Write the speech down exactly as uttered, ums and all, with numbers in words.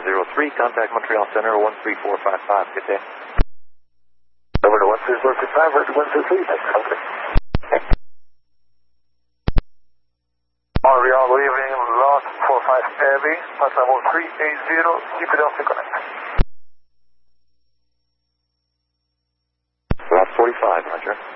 zero three, contact Montreal Center one three four five five. Good day. Over to one three four five five, right to one three three, thanks, okay. Montreal leaving, lost four five heavy, Passamo three eight zero, keep it off the connect. Lost forty-five, Roger.